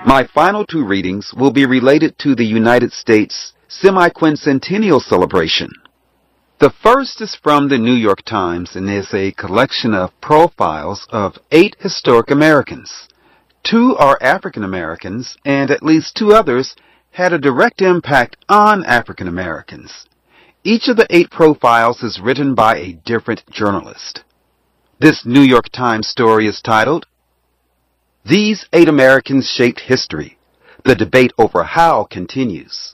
My final two readings will be related to the United States semi-quincentennial celebration. The first is from the New York Times and is a collection of profiles of 8 historic Americans. 2 are African Americans, and at least 2 others had a direct impact on African Americans. Each of the 8 profiles is written by a different journalist. This New York Times story is titled, "These 8 Americans Shaped History. The Debate Over How Continues."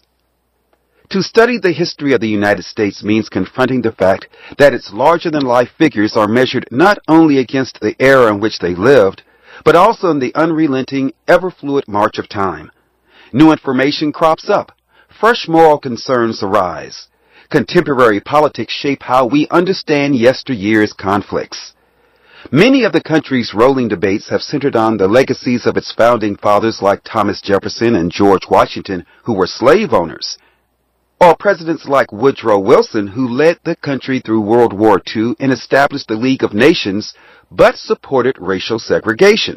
To study the history of the United States means confronting the fact that its larger-than-life figures are measured not only against the era in which they lived, but also in the unrelenting, ever-fluid march of time. New information crops up. Fresh moral concerns arise. Contemporary politics shape how we understand yesteryear's conflicts. Many of the country's rolling debates have centered on the legacies of its founding fathers like Thomas Jefferson and George Washington, who were slave owners, or presidents like Woodrow Wilson, who led the country through World War II and established the League of Nations, but supported racial segregation.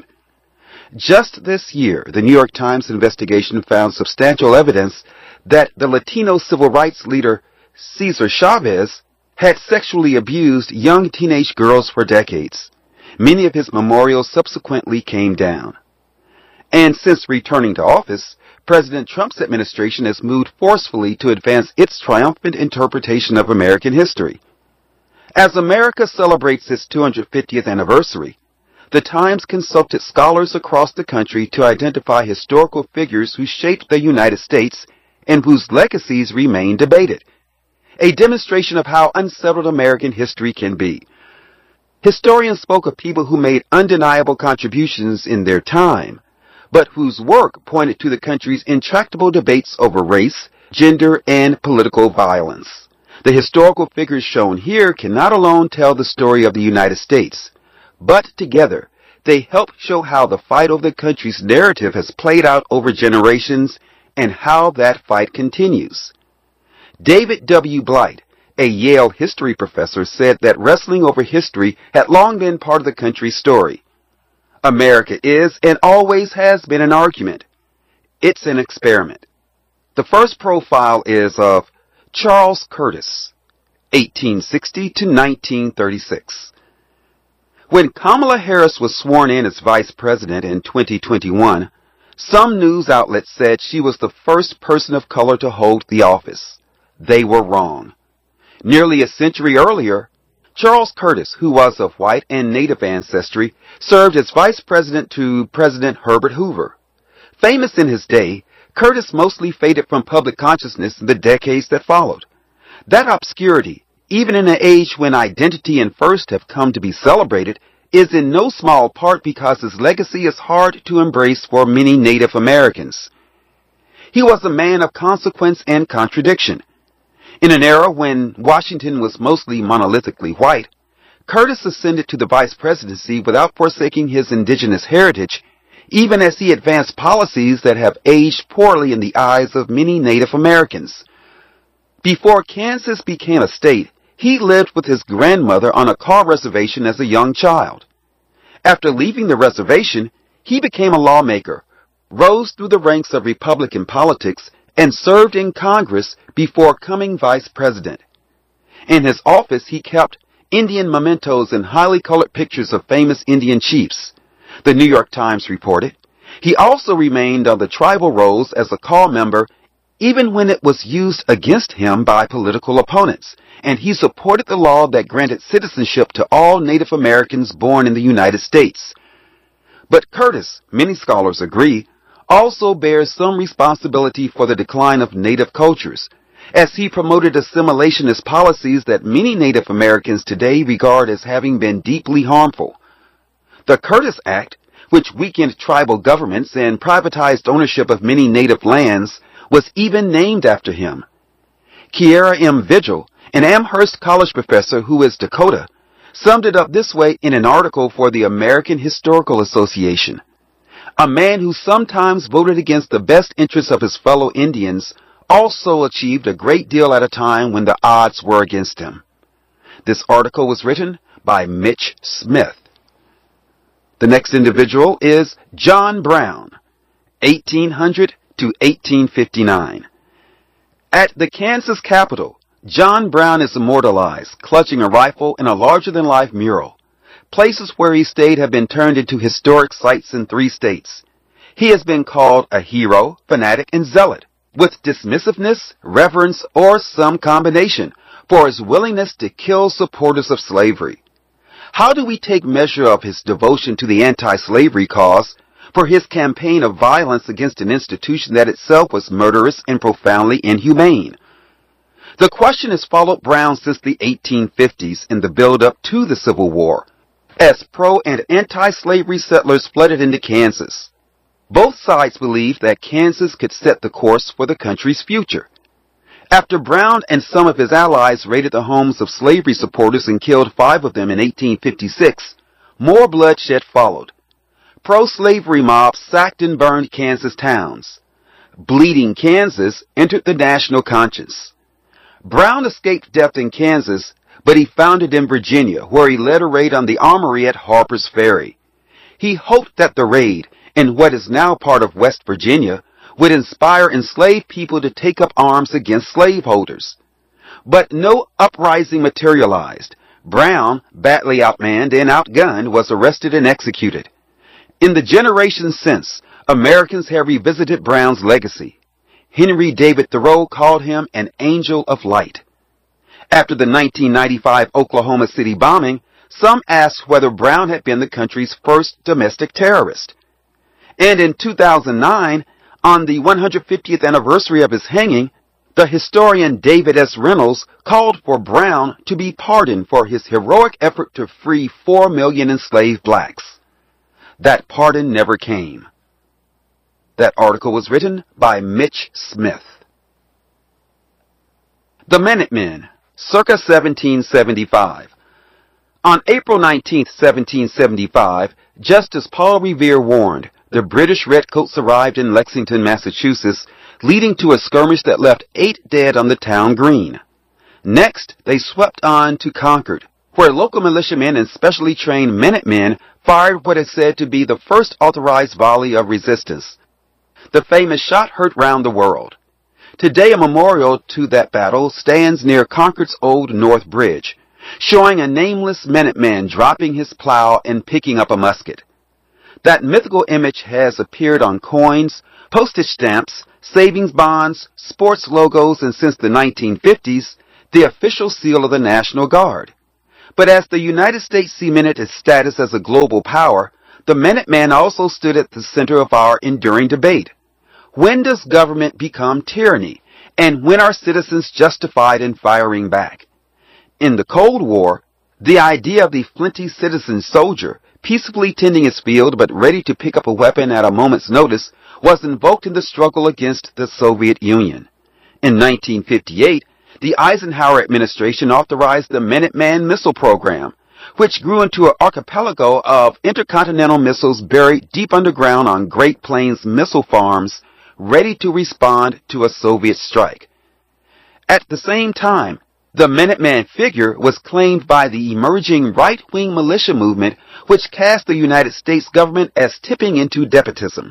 Just this year, the New York Times investigation found substantial evidence that the Latino civil rights leader Cesar Chavez had sexually abused young teenage girls for decades. Many of his memorials subsequently came down. And since returning to office, President Trump's administration has moved forcefully to advance its triumphant interpretation of American history. As America celebrates its 250th anniversary, the Times consulted scholars across the country to identify historical figures who shaped the United States and whose legacies remain debated. A demonstration of how unsettled American history can be. Historians spoke of people who made undeniable contributions in their time, but whose work pointed to the country's intractable debates over race, gender, and political violence. The historical figures shown here cannot alone tell the story of the United States, but together they help show how the fight over the country's narrative has played out over generations and how that fight continues. David W. Blight, a Yale history professor, said that wrestling over history had long been part of the country's story. America is and always has been an argument. It's an experiment. The first profile is of Charles Curtis, 1860 to 1936. When Kamala Harris was sworn in as vice president in 2021, some news outlets said she was the first person of color to hold the office. They were wrong. Nearly a century earlier, Charles Curtis, who was of white and Native ancestry, served as vice president to President Herbert Hoover. Famous in his day, Curtis mostly faded from public consciousness in the decades that followed. That obscurity, even in an age when identity and first have come to be celebrated, is in no small part because his legacy is hard to embrace for many Native Americans. He was a man of consequence and contradiction. In an era when Washington was mostly monolithically white, Curtis ascended to the vice presidency without forsaking his indigenous heritage, even as he advanced policies that have aged poorly in the eyes of many Native Americans. Before Kansas became a state, he lived with his grandmother on a Kaw reservation as a young child. After leaving the reservation, he became a lawmaker, rose through the ranks of Republican politics, and served in Congress before becoming vice president. In his office, he kept Indian mementos and highly colored pictures of famous Indian chiefs, the New York Times reported. He also remained on the tribal rolls as a Kaw member even when it was used against him by political opponents, and he supported the law that granted citizenship to all Native Americans born in the United States. But Curtis, many scholars agree, also bears some responsibility for the decline of Native cultures, as he promoted assimilationist policies that many Native Americans today regard as having been deeply harmful. The Curtis Act, which weakened tribal governments and privatized ownership of many native lands, was even named after him. Kiera M. Vigil, an Amherst College professor who is Dakota, summed it up this way in an article for the American Historical Association. A man who sometimes voted against the best interests of his fellow Indians also achieved a great deal at a time when the odds were against him. This article was written by Mitch Smith. The next individual is John Brown, 1800 to 1859. At the Kansas Capitol, John Brown is immortalized, clutching a rifle in a larger-than-life mural. Places where he stayed have been turned into historic sites in 3 states. He has been called a hero, fanatic, and zealot, with dismissiveness, reverence, or some combination, for his willingness to kill supporters of slavery. How do we take measure of his devotion to the anti-slavery cause, for his campaign of violence against an institution that itself was murderous and profoundly inhumane? The question has followed Brown since the 1850s in the build-up to the Civil War, as pro- and anti-slavery settlers flooded into Kansas. Both sides believed that Kansas could set the course for the country's future. After Brown and some of his allies raided the homes of slavery supporters and killed 5 of them in 1856, more bloodshed followed. Pro-slavery mobs sacked and burned Kansas towns. Bleeding Kansas entered the national conscience. Brown escaped death in Kansas, but he found it in Virginia, where he led a raid on the armory at Harper's Ferry. He hoped that the raid, in what is now part of West Virginia, would inspire enslaved people to take up arms against slaveholders. But no uprising materialized. Brown, badly outmanned and outgunned, was arrested and executed. In the generations since, Americans have revisited Brown's legacy. Henry David Thoreau called him an angel of light. After the 1995 Oklahoma City bombing, some asked whether Brown had been the country's first domestic terrorist. And in 2009, on the 150th anniversary of his hanging, the historian David S. Reynolds called for Brown to be pardoned for his heroic effort to free 4 million enslaved blacks. That pardon never came. That article was written by Mitch Smith. The Minutemen, circa 1775. On April 19, 1775, just as Paul Revere warned, the British Redcoats arrived in Lexington, Massachusetts, leading to a skirmish that left 8 dead on the town green. Next, they swept on to Concord, where local militiamen and specially trained Minutemen fired what is said to be the first authorized volley of resistance. The famous shot heard round the world. Today, a memorial to that battle stands near Concord's Old North Bridge, showing a nameless Minuteman dropping his plow and picking up a musket. That mythical image has appeared on coins, postage stamps, savings bonds, sports logos, and since the 1950s, the official seal of the National Guard. But as the United States cemented its status as a global power, the Minuteman also stood at the center of our enduring debate. When does government become tyranny, and when are citizens justified in firing back? In the Cold War, the idea of the flinty citizen soldier, peacefully tending his field but ready to pick up a weapon at a moment's notice, was invoked in the struggle against the Soviet Union. In 1958, the Eisenhower administration authorized the Minuteman missile program, which grew into an archipelago of intercontinental missiles buried deep underground on Great Plains missile farms, ready to respond to a Soviet strike. At the same time, the Minuteman figure was claimed by the emerging right-wing militia movement, which cast the United States government as tipping into despotism.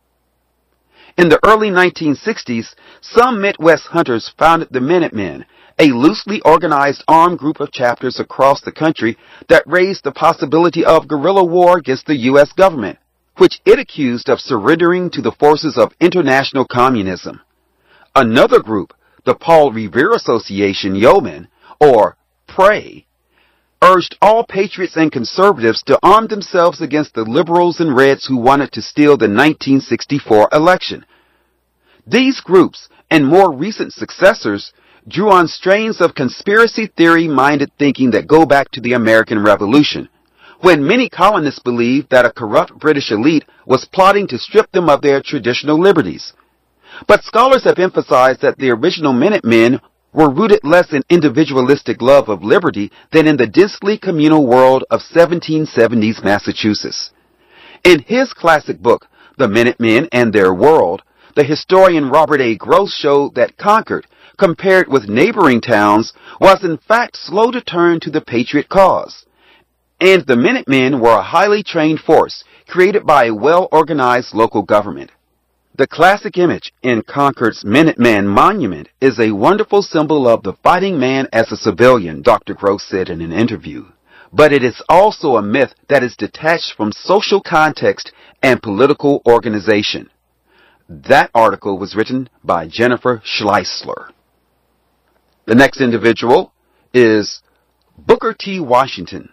In the early 1960s, some Midwest hunters founded the Minutemen, a loosely organized armed group of chapters across the country that raised the possibility of guerrilla war against the U.S. government, which it accused of surrendering to the forces of international communism. Another group, the Paul Revere Association Yeomen, or PRAY, urged all patriots and conservatives to arm themselves against the liberals and Reds who wanted to steal the 1964 election. These groups, and more recent successors, drew on strains of conspiracy theory-minded thinking that go back to the American Revolution, when many colonists believed that a corrupt British elite was plotting to strip them of their traditional liberties. But scholars have emphasized that the original Minutemen were rooted less in individualistic love of liberty than in the densely communal world of 1770s Massachusetts. In his classic book, The Minutemen and Their World, the historian Robert A. Gross showed that Concord, compared with neighboring towns, was in fact slow to turn to the patriot cause. And the Minutemen were a highly trained force created by a well-organized local government. The classic image in Concord's Minuteman Monument is a wonderful symbol of the fighting man as a civilian, Dr. Gross said in an interview. But it is also a myth that is detached from social context and political organization. That article was written by Jennifer Schleisler. The next individual is Booker T. Washington,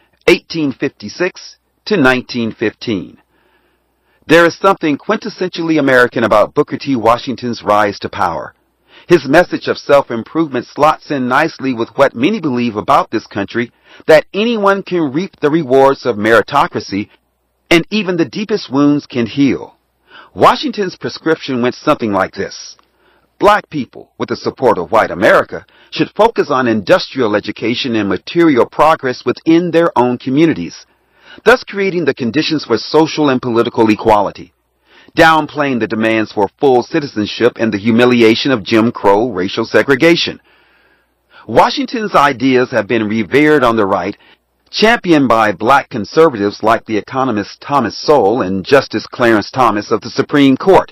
1856 to 1915. There is something quintessentially American about Booker T. Washington's rise to power. His message of self-improvement slots in nicely with what many believe about this country, that anyone can reap the rewards of meritocracy, and even the deepest wounds can heal. Washington's prescription went something like this. Black people, with the support of white America, should focus on industrial education and material progress within their own communities, thus creating the conditions for social and political equality, downplaying the demands for full citizenship and the humiliation of Jim Crow racial segregation. Washington's ideas have been revered on the right, championed by black conservatives like the economist Thomas Sowell and Justice Clarence Thomas of the Supreme Court.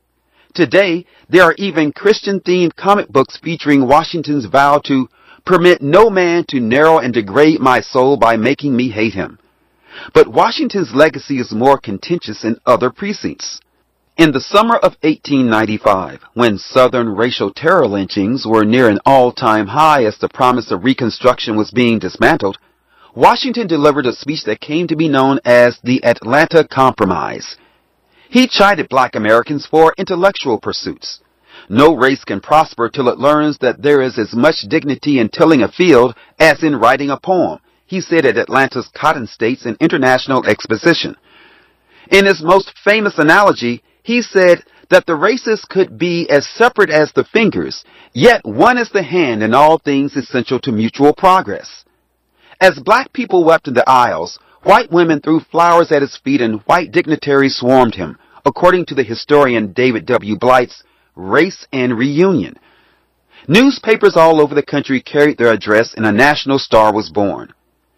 Today, there are even Christian-themed comic books featuring Washington's vow to permit no man to narrow and degrade my soul by making me hate him. But Washington's legacy is more contentious in other precincts. In the summer of 1895, when Southern racial terror lynchings were near an all-time high as the promise of Reconstruction was being dismantled, Washington delivered a speech that came to be known as the Atlanta Compromise. He chided black Americans for intellectual pursuits. No race can prosper till it learns that there is as much dignity in tilling a field as in writing a poem, he said at Atlanta's Cotton States and International Exposition. In his most famous analogy, he said that the races could be as separate as the fingers, yet one is the hand in all things essential to mutual progress. As black people wept in the aisles, white women threw flowers at his feet and white dignitaries swarmed him, according to the historian David W. Blight's Race and Reunion. Newspapers all over the country carried their address and a national star was born.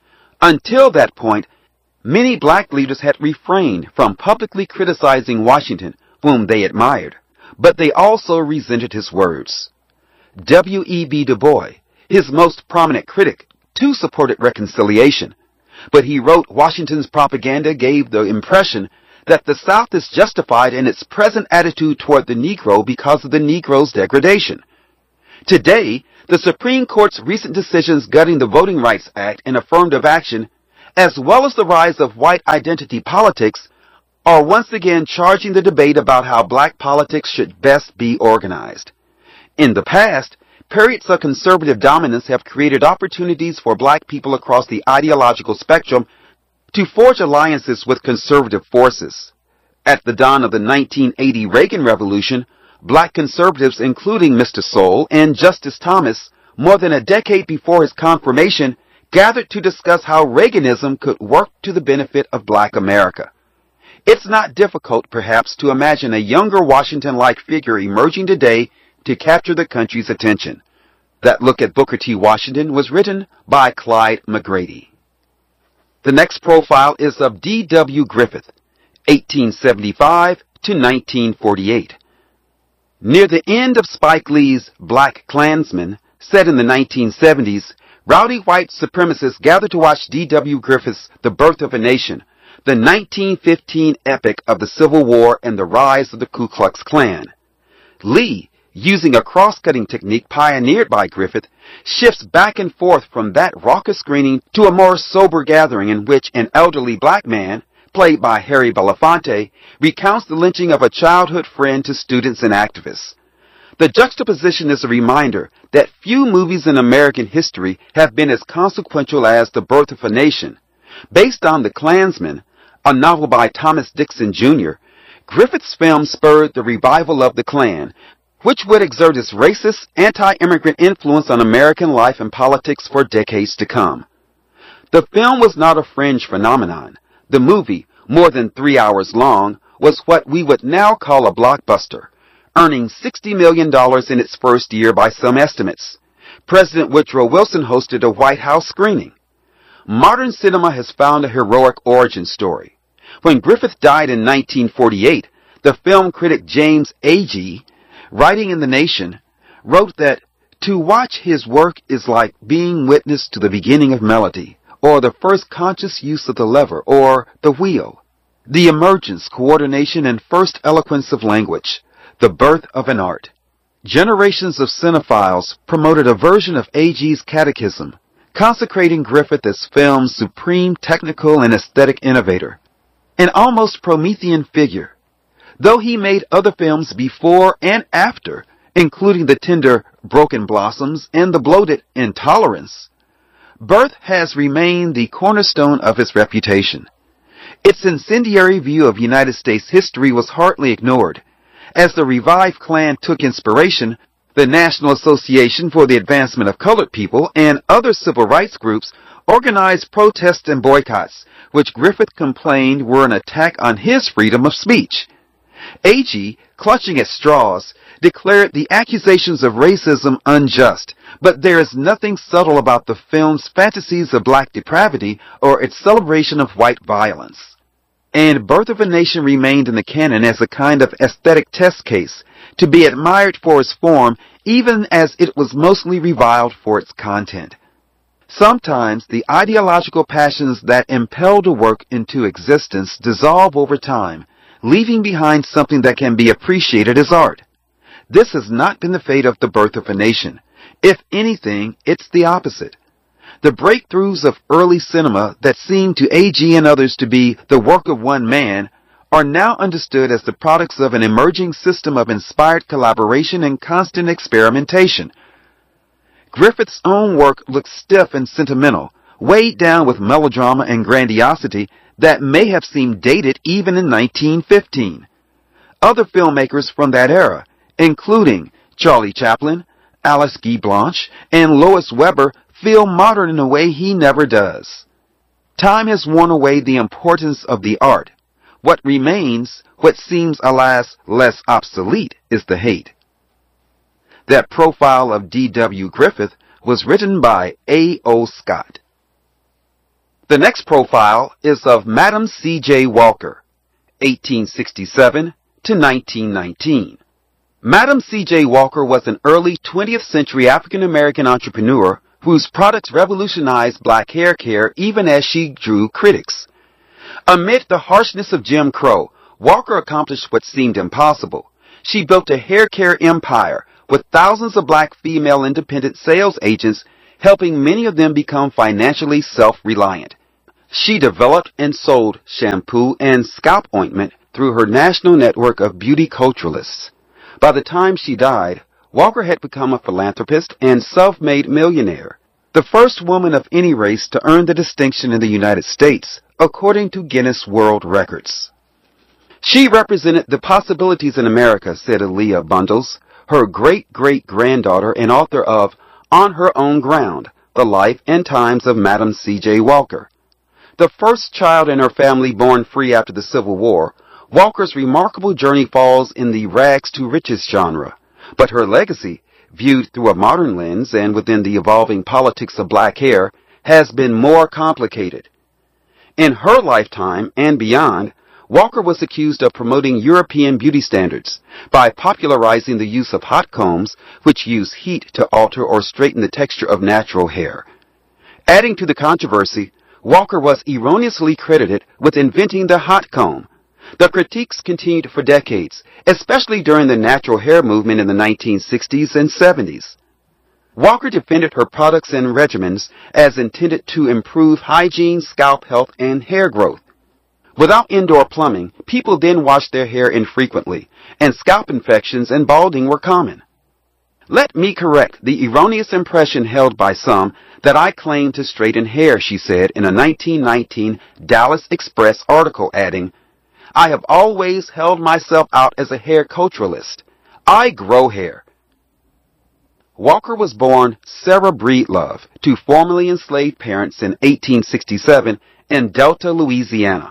Until that point, many black leaders had refrained from publicly criticizing Washington, whom they admired, but they also resented his words. W.E.B. Du Bois, his most prominent critic, too supported reconciliation, but he wrote Washington's propaganda gave the impression that the South is justified in its present attitude toward the Negro because of the Negro's degradation. Today, the Supreme Court's recent decisions gutting the Voting Rights Act and affirmative action, as well as the rise of white identity politics, are once again charging the debate about how black politics should best be organized. In the past, periods of conservative dominance have created opportunities for black people across the ideological spectrum to forge alliances with conservative forces. At the dawn of the 1980 Reagan Revolution, black conservatives, including Mr. Sowell and Justice Thomas, more than a decade before his confirmation, gathered to discuss how Reaganism could work to the benefit of black America. It's not difficult, perhaps, to imagine a younger Washington-like figure emerging today to capture the country's attention. That look at Booker T. Washington was written by Clyde McGrady. The next profile is of D.W. Griffith, 1875 to 1948. Near the end of Spike Lee's Black Klansman, set in the 1970s, rowdy white supremacists gathered to watch D.W. Griffith's The Birth of a Nation, the 1915 epic of the Civil War and the rise of the Ku Klux Klan. Lee, using a cross-cutting technique pioneered by Griffith, shifts back and forth from that raucous screening to a more sober gathering in which an elderly black man, played by Harry Belafonte, recounts the lynching of a childhood friend to students and activists. The juxtaposition is a reminder that few movies in American history have been as consequential as The Birth of a Nation. Based on The Klansman, a novel by Thomas Dixon Jr., Griffith's film spurred the revival of the Klan, which would exert its racist, anti-immigrant influence on American life and politics for decades to come. The film was not a fringe phenomenon. The movie, more than 3 hours long, was what we would now call a blockbuster, earning $60 million in its first year by some estimates. President Woodrow Wilson hosted a White House screening. Modern cinema has found a heroic origin story. When Griffith died in 1948, The film critic James Agee, writing in The Nation, wrote that to watch his work is like being witness to the beginning of melody, or the first conscious use of the lever or the wheel, the emergence, coordination, and first eloquence of language, the birth of an art. Generations of cinephiles promoted a version of Agee's catechism, consecrating Griffith as film's supreme technical and aesthetic innovator, an almost Promethean figure. Though he made other films before and after, including the tender Broken Blossoms and the bloated Intolerance, Birth has remained the cornerstone of his reputation. Its incendiary view of United States history was hardly ignored. As the revived Klan took inspiration, the National Association for the Advancement of Colored People and other civil rights groups organized protests and boycotts, which Griffith complained were an attack on his freedom of speech. Agee, clutching at straws, declared the accusations of racism unjust, but there is nothing subtle about the film's fantasies of black depravity or its celebration of white violence. And Birth of a Nation remained in the canon as a kind of aesthetic test case, to be admired for its form even as it was mostly reviled for its content. Sometimes the ideological passions that impelled a work into existence dissolve over time, leaving behind something that can be appreciated as art. This has not been the fate of The Birth of a Nation. If anything, it's the opposite. The breakthroughs of early cinema that seemed to Agee and others to be the work of one man are now understood as the products of an emerging system of inspired collaboration and constant experimentation. Griffith's own work looks stiff and sentimental, weighed down with melodrama and grandiosity that may have seemed dated even in 1915. Other filmmakers from that era, including Charlie Chaplin, Alice Guy Blanche, and Lois Weber, feel modern in a way he never does. Time has worn away the importance of the art. What remains, what seems, alas, less obsolete, is the hate. That profile of D.W. Griffith was written by A.O. Scott. The next profile is of Madam C.J. Walker, 1867 to 1919. Madam C.J. Walker was an early 20th century African-American entrepreneur whose products revolutionized black hair care even as she drew critics. Amid the harshness of Jim Crow, Walker accomplished what seemed impossible. She built a hair care empire with thousands of black female independent sales agents, helping many of them become financially self-reliant. She developed and sold shampoo and scalp ointment through her national network of beauty culturalists. By the time she died, Walker had become a philanthropist and self-made millionaire, the first woman of any race to earn the distinction in the United States, according to Guinness World Records. She represented the possibilities in America, said Aaliyah Bundles, her great-great-granddaughter and author of On Her Own Ground, The Life and Times of Madam C.J. Walker. The first child in her family born free after the Civil War, Walker's remarkable journey falls in the rags to riches genre, but her legacy, viewed through a modern lens and within the evolving politics of black hair, has been more complicated. In her lifetime and beyond, Walker was accused of promoting European beauty standards by popularizing the use of hot combs, which use heat to alter or straighten the texture of natural hair. Adding to the controversy, Walker was erroneously credited with inventing the hot comb. The critiques continued for decades, especially during the natural hair movement in the 1960s and 70s. Walker defended her products and regimens as intended to improve hygiene, scalp health, and hair growth. Without indoor plumbing, people then washed their hair infrequently, and scalp infections and balding were common. Let me correct the erroneous impression held by some that I claim to straighten hair, she said in a 1919 Dallas Express article, adding, I have always held myself out as a hair culturalist. I grow hair. Walker was born Sarah Breedlove to formerly enslaved parents in 1867 in Delta, Louisiana.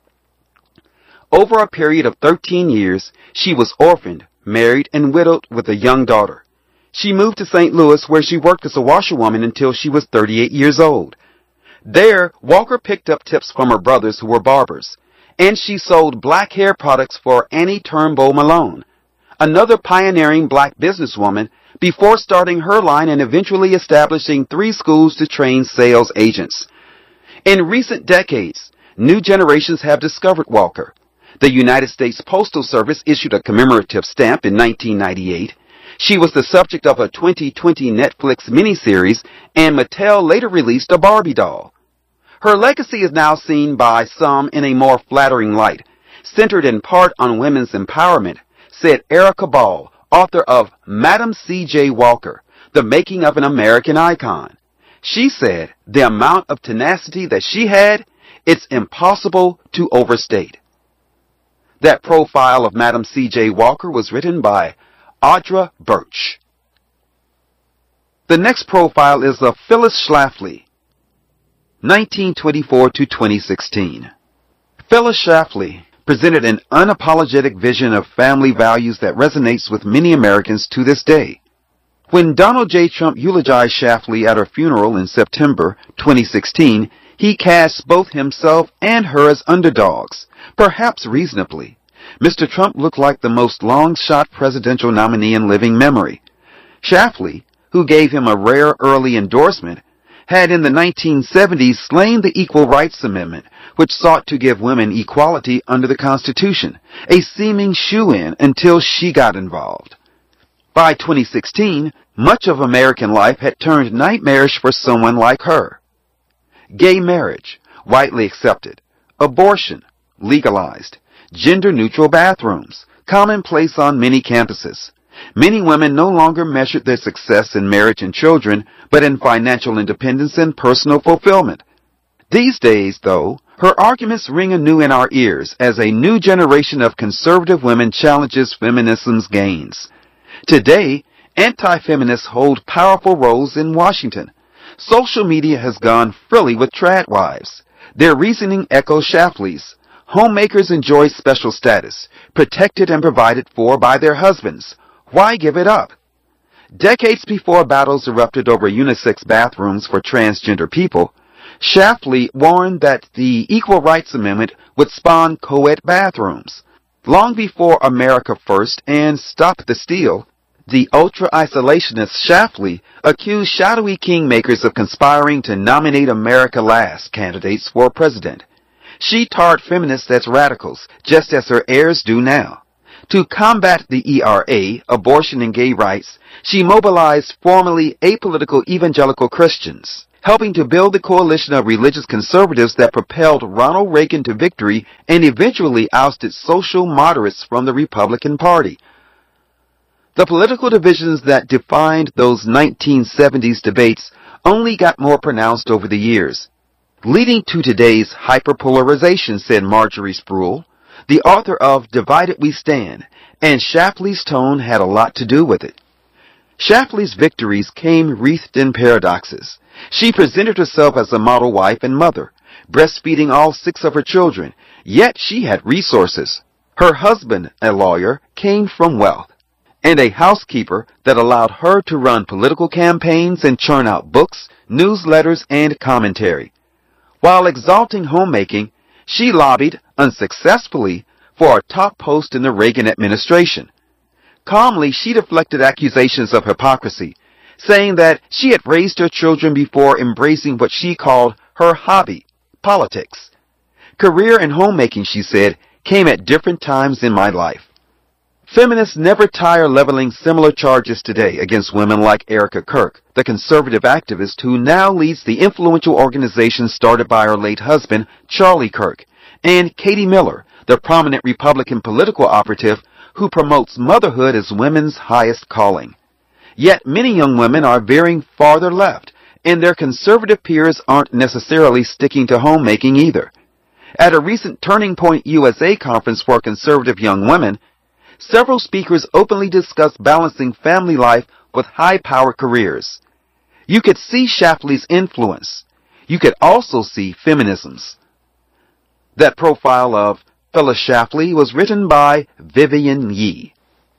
Over a period of 13 years, she was orphaned, married, and widowed with a young daughter. She moved to St. Louis, where she worked as a washerwoman until she was 38 years old. There, Walker picked up tips from her brothers who were barbers, and she sold black hair products for Annie Turnbull Malone, another pioneering black businesswoman, before starting her line and eventually establishing 3 schools to train sales agents. In recent decades, new generations have discovered Walker. The United States Postal Service issued a commemorative stamp in 1998. She was the subject of a 2020 Netflix miniseries, and Mattel later released a Barbie doll. Her legacy is now seen by some in a more flattering light, centered in part on women's empowerment, said Erica Ball, author of Madam C.J. Walker, The Making of an American Icon. She said the amount of tenacity that she had, it's impossible to overstate. That profile of Madam C.J. Walker was written by Audra Birch. The next profile is of Phyllis Schlafly, 1924 to 2016. Phyllis Schlafly presented an unapologetic vision of family values that resonates with many Americans to this day. When Donald J. Trump eulogized Schlafly at her funeral in September 2016, he cast both himself and her as underdogs, perhaps reasonably. Mr. Trump looked like the most long-shot presidential nominee in living memory. Schlafly, who gave him a rare early endorsement, had in the 1970s slain the Equal Rights Amendment, which sought to give women equality under the Constitution, a seeming shoo-in until she got involved. By 2016, much of American life had turned nightmarish for someone like her. Gay marriage, widely accepted. Abortion, legalized. Gender-neutral bathrooms, commonplace on many campuses. Many women no longer measured their success in marriage and children, but in financial independence and personal fulfillment. These days, though, her arguments ring anew in our ears as a new generation of conservative women challenges feminism's gains. Today, anti-feminists hold powerful roles in Washington. Social media has gone frilly with trad wives. Their reasoning echoes Schlafly's. Homemakers enjoy special status, protected and provided for by their husbands. Why give it up? Decades before battles erupted over unisex bathrooms for transgender people, Schlafly warned that the Equal Rights Amendment would spawn co-ed bathrooms. Long before America First and Stop the Steal, the ultra-isolationist Schlafly accused shadowy kingmakers of conspiring to nominate America Last candidates for president. She tarred feminists as radicals, just as her heirs do now. To combat the ERA, abortion and gay rights, she mobilized formerly apolitical evangelical Christians, helping to build the coalition of religious conservatives that propelled Ronald Reagan to victory and eventually ousted social moderates from the Republican Party. The political divisions that defined those 1970s debates only got more pronounced over the years, leading to today's hyperpolarization, said Marjorie Sproul, the author of Divided We Stand, and Schlafly's tone had a lot to do with it. Schlafly's victories came wreathed in paradoxes. She presented herself as a model wife and mother, breastfeeding all 6 of her children, yet she had resources. Her husband, a lawyer, came from wealth, and a housekeeper that allowed her to run political campaigns and churn out books, newsletters, and commentary. While exalting homemaking, she lobbied, unsuccessfully, for a top post in the Reagan administration. Calmly, she deflected accusations of hypocrisy, saying that she had raised her children before embracing what she called her hobby, politics. Career and homemaking, she said, came at different times in my life. Feminists never tire leveling similar charges today against women like Erica Kirk, the conservative activist who now leads the influential organization started by her late husband, Charlie Kirk, and Katie Miller, the prominent Republican political operative who promotes motherhood as women's highest calling. Yet many young women are veering farther left, and their conservative peers aren't necessarily sticking to homemaking either. At a recent Turning Point USA conference for conservative young women, several speakers openly discussed balancing family life with high-powered careers. You could see Schlafly's influence. You could also see feminism's. That profile of Phyllis Schlafly was written by Vivian Yee.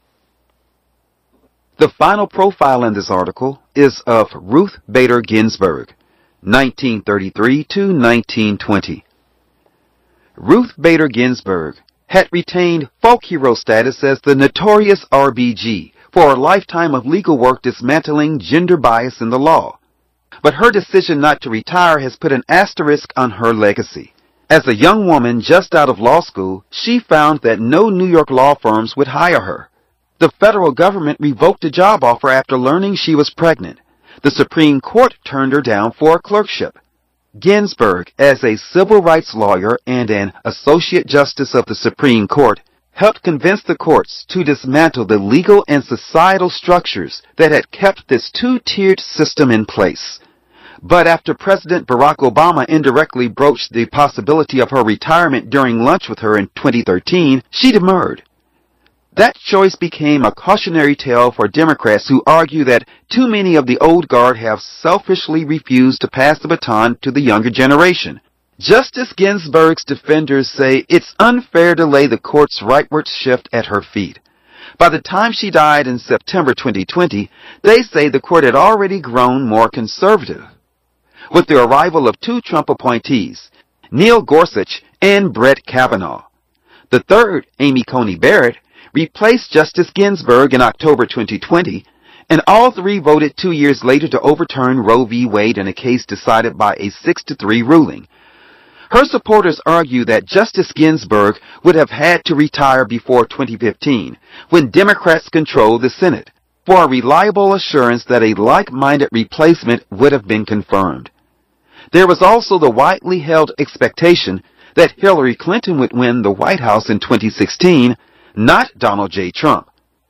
The final profile in this article is of Ruth Bader Ginsburg, 1933 to 1920. Ruth Bader Ginsburg had retained folk hero status as the notorious RBG for a lifetime of legal work dismantling gender bias in the law. But her decision not to retire has put an asterisk on her legacy. As a young woman just out of law school, she found that no New York law firms would hire her. The federal government revoked a job offer after learning she was pregnant. The Supreme Court turned her down for a clerkship. Ginsburg, as a civil rights lawyer and an Associate Justice of the Supreme Court, helped convince the courts to dismantle the legal and societal structures that had kept this two-tiered system in place. But after President Barack Obama indirectly broached the possibility of her retirement during lunch with her in 2013, she demurred. That choice became a cautionary tale for Democrats who argue that too many of the old guard have selfishly refused to pass the baton to the younger generation. Justice Ginsburg's defenders say it's unfair to lay the court's rightward shift at her feet. By the time she died in September 2020, they say the court had already grown more conservative. With the arrival of two Trump appointees, Neil Gorsuch and Brett Kavanaugh. The third, Amy Coney Barrett, replaced Justice Ginsburg in October 2020, and all three voted 2 years later to overturn Roe v. Wade in a case decided by a 6-3 ruling. Her supporters argue that Justice Ginsburg would have had to retire before 2015, when Democrats controlled the Senate, for a reliable assurance that a like-minded replacement would have been confirmed. There was also the widely held expectation that Hillary Clinton would win the White House in 2016, not Donald J. Trump.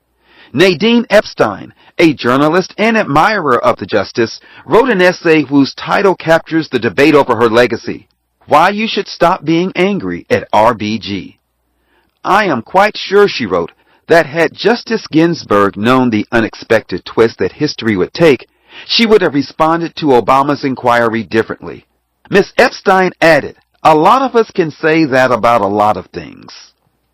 Nadine Epstein, a journalist and admirer of the justice, wrote an essay whose title captures the debate over her legacy, Why You Should Stop Being Angry at RBG. I am quite sure, she wrote, that had Justice Ginsburg known the unexpected twist that history would take, she would have responded to Obama's inquiry differently. Ms. Epstein added, a lot of us can say that about a lot of things.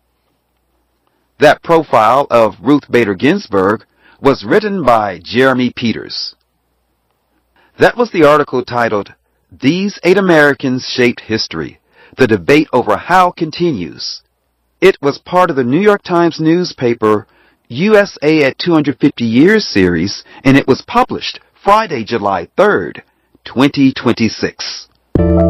That profile of Ruth Bader Ginsburg was written by Jeremy Peters. That was the article titled, These 8 Americans Shaped History. The debate over how continues. It was part of the New York Times newspaper USA at 250 Years series, and it was published Friday, July 3rd, 2026.